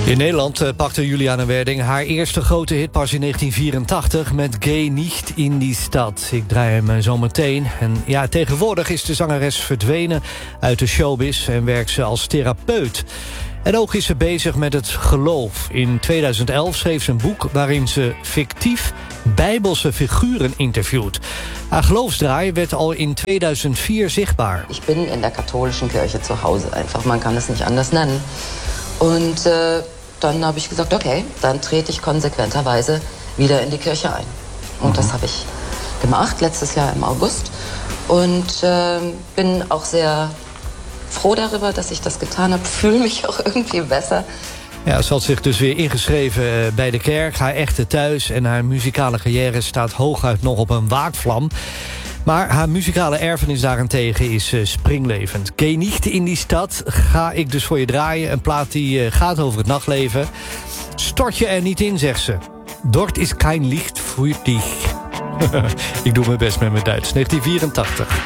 In Nederland pakte Juliane Werding haar eerste grote hit pas in 1984... met Geh nicht in die Stad. Ik draai hem zo meteen. En ja, tegenwoordig is de zangeres verdwenen uit de showbiz... en werkt ze als therapeut. En ook is ze bezig met het geloof. In 2011 schreef ze een boek waarin ze fictief bijbelse figuren interviewt. Haar geloofsdraai werd al in 2004 zichtbaar. Ik ben in der katholischen Kirche zu Hause einfach. Man kann es nicht anders nennen. Und dann habe ich gesagt, okay, dann trete ich konsequenterweise wieder in die Kirche ein. Und das habe ich gemacht, letztes Jahr im August. Und bin auch sehr froh darüber, dass ich das getan habe. Fühle mich auch irgendwie besser. Ja, ze had zich dus weer ingeschreven bij de kerk, haar echte thuis... en haar muzikale carrière staat hooguit nog op een waakvlam. Maar haar muzikale erfenis daarentegen is springlevend. Geh nicht in die Stad ga ik dus voor je draaien. Een plaat die gaat over het nachtleven. Stort je er niet in, zegt ze. Dort is kein Licht für dich. Ik doe mijn best met mijn Duits. 1984.